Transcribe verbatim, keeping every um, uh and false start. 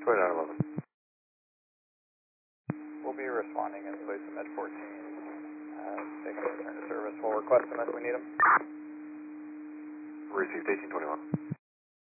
twenty-nine eleven. We'll be responding in place of Med fourteen. Uh, they can return to service. We'll request them if we need them. Received eighteen twenty-one.